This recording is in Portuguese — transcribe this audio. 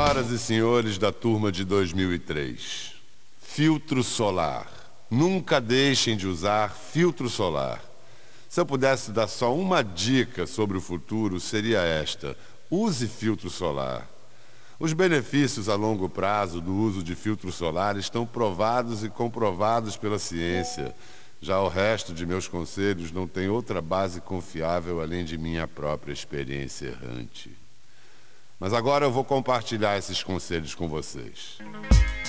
Senhoras e senhores da turma de 2003, filtro solar. Nunca deixem de usar filtro solar. Se eu pudesse dar só uma dica sobre o futuro, seria esta: use filtro solar. Os benefícios a longo prazo do uso de filtro solar estão provados e comprovados pela ciência. Já o resto de meus conselhos não tem outra base confiável além de minha própria experiência errante. Mas agora eu vou compartilhar esses conselhos com vocês.